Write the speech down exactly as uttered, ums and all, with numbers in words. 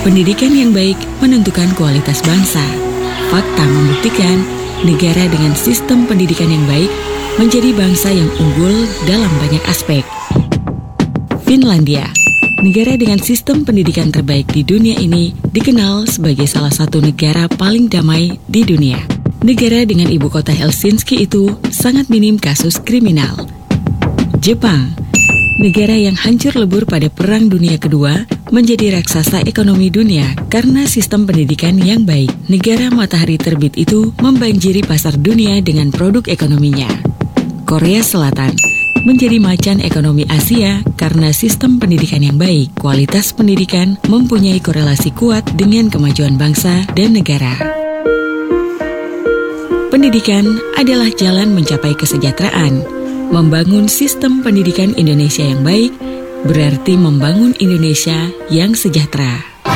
Pendidikan yang baik menentukan kualitas bangsa. Fakta membuktikan negara dengan sistem pendidikan yang baik menjadi bangsa yang unggul dalam banyak aspek. Finlandia, negara dengan sistem pendidikan terbaik di dunia ini, dikenal sebagai salah satu negara paling damai di dunia. Negara dengan ibu kota Helsinki itu sangat minim kasus kriminal. Jepang, negara yang hancur lebur pada Perang Dunia Kedua, menjadi raksasa ekonomi dunia karena sistem pendidikan yang baik. Negara matahari terbit itu membanjiri pasar dunia dengan produk ekonominya. Korea Selatan menjadi macan ekonomi Asia karena sistem pendidikan yang baik. Kualitas pendidikan mempunyai korelasi kuat dengan kemajuan bangsa dan negara. Pendidikan adalah jalan mencapai kesejahteraan. Membangun sistem pendidikan Indonesia yang baik berarti membangun Indonesia yang sejahtera.